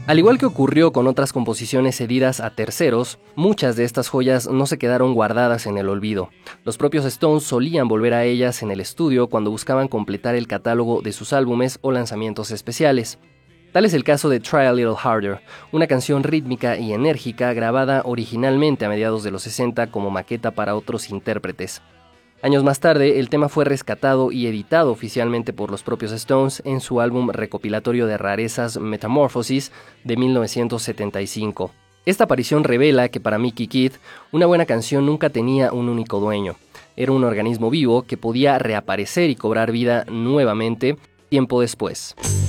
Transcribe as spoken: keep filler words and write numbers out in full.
Al igual que ocurrió con otras composiciones cedidas a terceros, muchas de estas joyas no se quedaron guardadas en el olvido. Los propios Stones solían volver a ellas en el estudio cuando buscaban completar el catálogo de sus álbumes o lanzamientos especiales. Tal es el caso de Try a Little Harder, una canción rítmica y enérgica grabada originalmente a mediados de los sesenta como maqueta para otros intérpretes. Años más tarde, el tema fue rescatado y editado oficialmente por los propios Stones en su álbum recopilatorio de rarezas Metamorphosis de mil novecientos setenta y cinco. Esta aparición revela que para Mickey Keith, una buena canción nunca tenía un único dueño. Era un organismo vivo que podía reaparecer y cobrar vida nuevamente tiempo después.